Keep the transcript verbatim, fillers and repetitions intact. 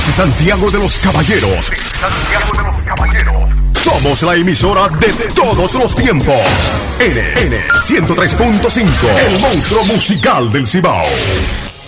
Desde Santiago de los Caballeros. Desde Santiago de los Caballeros. Somos la emisora de todos los tiempos. N N ciento tres punto cinco. El monstruo musical del Cibao.